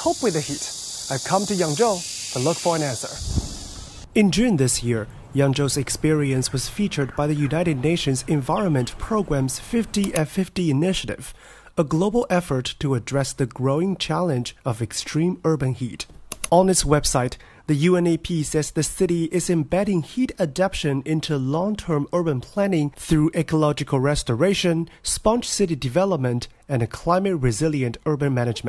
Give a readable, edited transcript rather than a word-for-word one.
cope with the heat? I've come to Yangzhou to look for an answer. In June this year, Yangzhou's experience was featured by the United Nations Environment Programme's 50 at 50 initiative, a global effort to address the growing challenge of extreme urban heat. On its website, the UNEP says the city is embedding heat adaptation into long-term urban planning through ecological restoration, sponge city development, and a climate-resilient urban management.